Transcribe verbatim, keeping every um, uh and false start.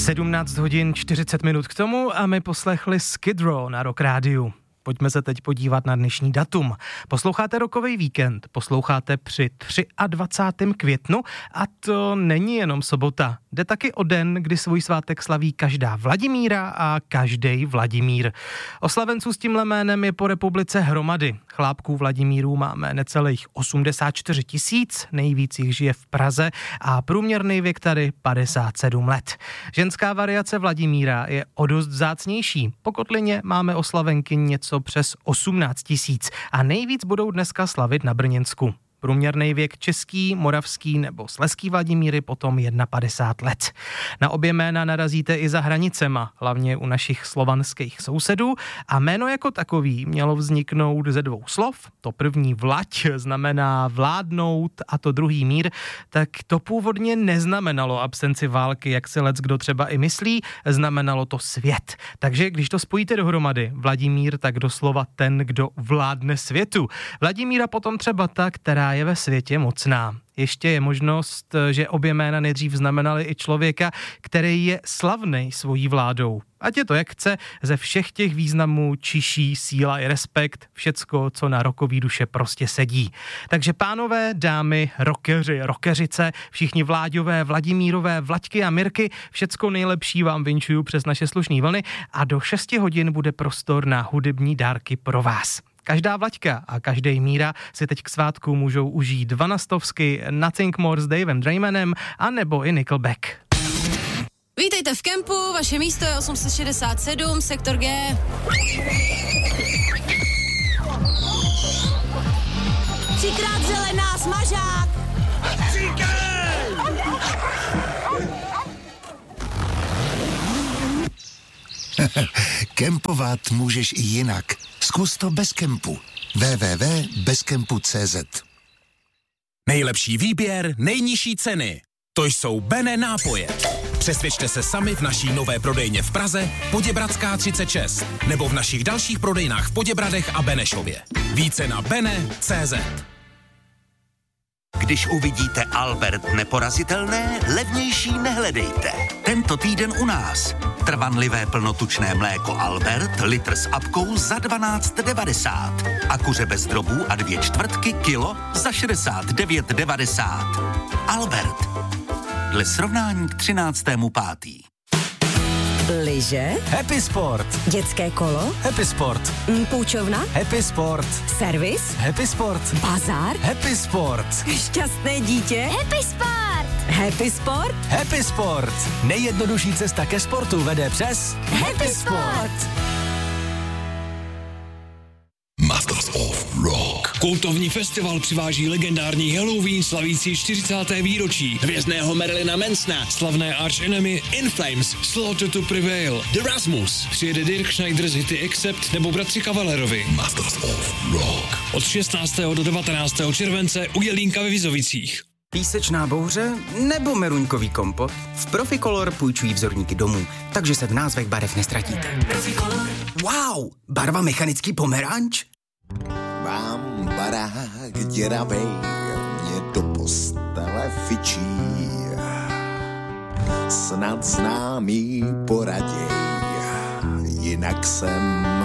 sedmnáct hodin čtyřicet minut k tomu a my poslechli Skid Row na Rock Rádiu. Pojďme se teď podívat na dnešní datum. Posloucháte Rockový víkend, posloucháte při dvacátého třetího květnu a to není jenom sobota. Jde taky o den, kdy svůj svátek slaví každá Vladimíra a každej Vladimír. Oslavenců s tímhle jménem je po republice hromady. Chlápků Vladimírů máme necelých osmdesát čtyři tisíc, nejvíc jich žije v Praze a průměrný věk tady padesát sedm let. Ženská variace Vladimíra je o dost vzácnější. Po kotlině máme oslavenky něco přes osmnáct tisíc a nejvíc budou dneska slavit na Brněnsku. Průměrný věk český, moravský nebo slezský Vladimíry potom padesát jedna let. Na obě jména narazíte i za hranicema, hlavně u našich slovanských sousedů a jméno jako takový mělo vzniknout ze dvou slov. To první Vlaď znamená vládnout a to druhý mír, tak to původně neznamenalo absenci války, jak si leckdo třeba i myslí, znamenalo to svět. Takže když to spojíte dohromady, Vladimír tak doslova ten, kdo vládne světu. Vladimíra potom třeba ta, která je ve světě mocná. Ještě je možnost, že obě jména nejdřív znamenaly i člověka, který je slavnej svojí vládou. Ať je to jak chce, ze všech těch významů čiší síla i respekt, všecko, co na rockový duše prostě sedí. Takže pánové, dámy, rockeři, rockeřice, všichni Vláďové, Vladimírové, Vlaďky a Mirky, všecko nejlepší vám vinčuju přes naše slušný vlny a do šesti hodin bude prostor na hudební dárky pro vás. Každá Vlaďka a každý Míra si teď k svátku můžou užít Vanastovsky, Nothing More s Davem Draymanem a nebo i Nickelback. Vítejte v kempu, vaše místo je osm set šedesát sedm, sektor G. Třikrát zelená, smažák! Kempovat můžeš i jinak. Zkus to bez kempu. w w w tečka bezkempu tečka cé zet. Nejlepší výběr, nejnižší ceny. To jsou Bene nápoje. Přesvědčte se sami v naší nové prodejně v Praze, Poděbradská třicet šest, nebo v našich dalších prodejnách v Poděbradech a Benešově. Více na bene tečka cé zet. Když uvidíte Albert neporazitelné, levnější nehledejte. Tento týden u nás. Trvanlivé plnotučné mléko Albert, litr s apkou za dvanáct devadesát. A kuře bez drobů a dvě čtvrtky kilo za šedesát devět devadesát. Albert. Dle srovnání k třináctému pátý. Lyže? Happy Sport. Dětské kolo? Happy Sport. Půjčovna? Happy Sport. Servis? Happy Sport. Bazar? Happy Sport. Šťastné dítě? Happy Sport! Happy Sport? Happy Sport. Nejjednodušší cesta ke sportu vede přes Happy Sport. Masters of Rock. Kultovní festival přiváží legendární Halloween slavící čtyřicáté výročí, hvězdného Marilyna Mansona, slavné Arch Enemy, In Flames, Slaughter to Prevail, The Rasmus, přijede Dirk Schneider z hity Accept nebo bratři Kavalerovi. Masters of Rock. Od šestnáctého do devatenáctého července u Jelínka ve Vizovicích. Písečná bouře nebo meruňkový kompot? V Proficolor půjčují vzorníky domů, takže se v názvech barev nestratíte. Proficolor. Wow, barva mechanický pomeranč? Mám barák děravej, mě do postele fičí. Snad známý poraděj, jinak jsem